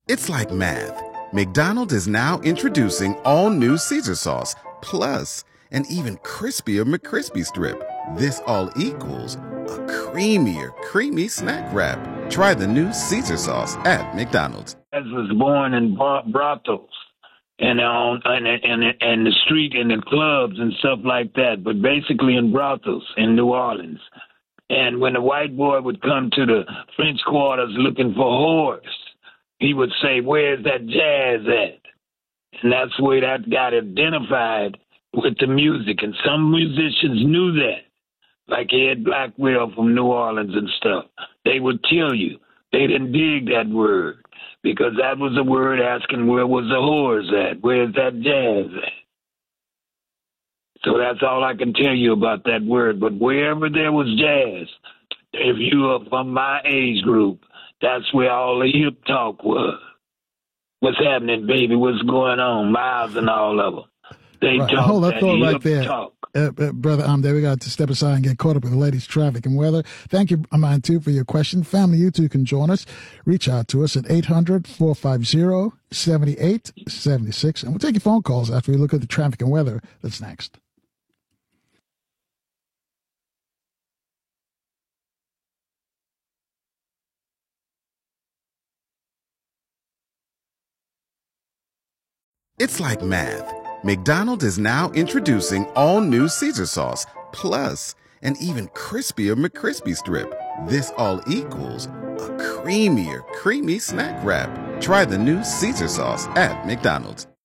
It's like math. McDonald's is now introducing all new Caesar sauce, plus an even crispier McCrispy strip. This all equals a creamier, creamy snack wrap. Try the new Caesar sauce at McDonald's. I was born in brothels and and the street and the clubs and stuff like that, but basically in brothels in New Orleans. And when a white boy would come to the French quarters looking for whores, he would say, "Where's that jazz at?" And that's where that got identified with the music. And some musicians knew that, like Ed Blackwell from New Orleans and stuff. They would tell you they didn't dig that word because that was a word asking where was the whores at? Where's that jazz at? So that's all I can tell you about that word. But wherever there was jazz, if you are from my age group, that's where all the hip talk was. What's happening, baby? What's going on? Miles and all of them. They right. talk Hold that that thought right hip there. talk. Brother there we got to step aside and get caught up with the latest traffic and weather. Thank you, Amantu, for your question. Family, you too can join us. Reach out to us at 800-450-7876. And we'll take your phone calls after we look at the traffic and weather. That's next. It's like math. McDonald's is now introducing all new Caesar sauce, plus an even crispier McCrispy strip. This all equals a creamier, creamy snack wrap. Try the new Caesar sauce at McDonald's.